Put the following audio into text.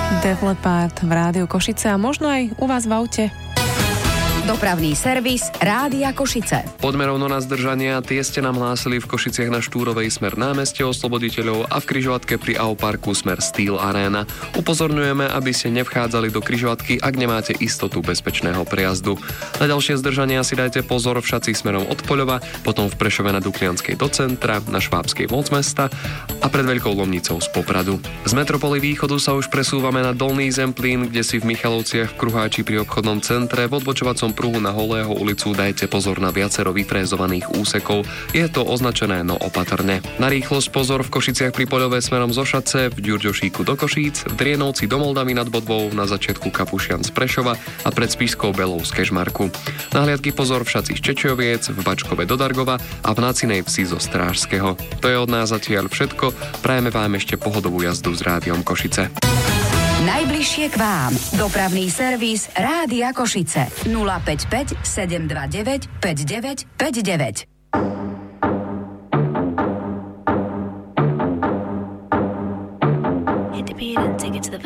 Def Leppard v Rádiu Košice a možno aj u vás v aute. Dopravný servis Rádia Košice. Poďme rovno na zdržania. Tie ste nám hlásili v Košiciach na Štúrovej smer námestie Osloboditeľov a v križovatke pri Auparku smer Steel Arena. Upozorňujeme, aby ste nevchádzali do križovatky, ak nemáte istotu bezpečného prejazdu. Na ďalšie zdržania si dajte pozor v šacích smerom od Poľova, potom v Prešove na Duklianskej do centra, na Švábskej moc mesta a pred Veľkou Lomnicou z Popradu. Z metropoly východu sa už presúvame na Dolný Zemplín, kde si v Michalovciach v Kruháči pri obchodnom centre v odbočovacom pruhu na Holého ulicu dajte pozor na viacero vyfrézovaných úsekov. Je to označené no opatrne. Na rýchlosť pozor v Košiciach pri Poľove smerom zo Šace, v Ďurďošíku do Košíc, v Drienovci do Moldavy nad Bodvou, na začiatku Kapušian z Prešova a pred Spišskou Belou z Kežmarku. Nahliadky pozor v Šaci z Čečioviec, v Bačkove do Dargova a v Nacinej Vsi zo Strážskeho. To je od nás zatiaľ všetko. Prajeme vám ešte pohodovú jazdu s Rádiom Košice. Najbližšie k vám. Dopravný servis Rádia Košice. 055 729 5959. Hit the beat and take it to the